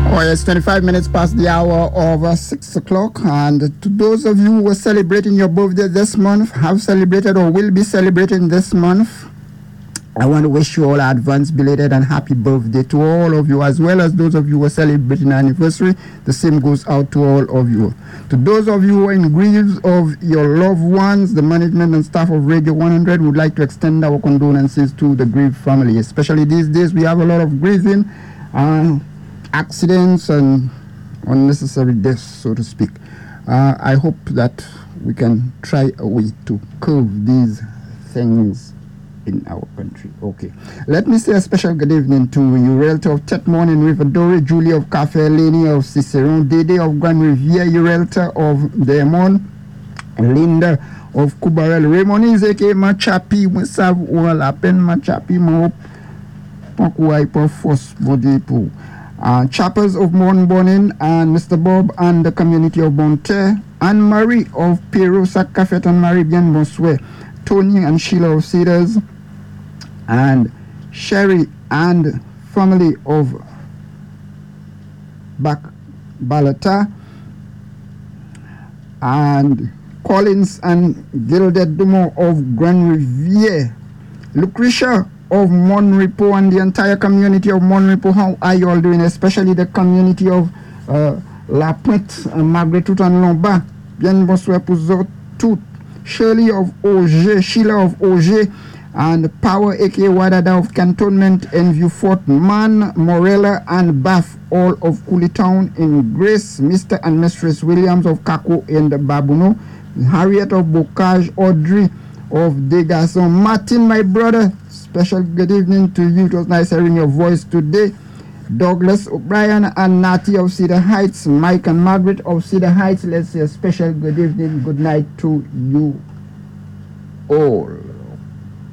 Oh, it's 25 minutes past the hour of 6 o'clock. And to those of you who are celebrating your birthday this month, have celebrated or will be celebrating this month, I want to wish you all advance belated and happy birthday to all of you, as well as those of you who are celebrating an anniversary. The same goes out to all of you. To those of you who are in grief of your loved ones, the management and staff of Radio 100 would like to extend our condolences to the grieved family. Especially these days, we have a lot of grieving, accidents, and unnecessary deaths, so to speak. I hope that we can try a way to curb these things in our country. Okay. Let me say a special good evening to you, Realtor of Tetmon in Riverdore, Julie of Cafe Lane of Cicerone, Dede of Grand Riviere, you Realtor of Diamond, Linda of Kubarel, Raymond Izeke, Machapi, Musav, Ualapen, Machapi, Mo, Pokuai, Pofos, Bodipo, Chappers of Monbonin, and Mr. Bob and the community of Bonte, Anne Marie of Peru, Sakafet and Maribian Boswe, Tony and Sheila of Cedars, and Sherry and family of Balata, and Collins and Gilded Dumo of Grand Riviere, Lucretia of Monrepo, and the entire community of Monrepo. How are you all doing? Especially the community of La Pointe, Margaret Tout and Lombard, bien bonsoir pour tout. Shirley of Auger, Sheila of Auger, and Power aka Wadada of Cantonment, Enview Fort, Man, Morella, and Bath, all of Coolitown in Grace, Mr. and Mistress Williams of Kako and Babuno, Harriet of Bocage, Audrey of Degason, Martin, my brother, special good evening to you. It was nice hearing your voice today. Douglas O'Brien and Natty of Cedar Heights, Mike and Margaret of Cedar Heights. Let's say a special good evening, good night to you all.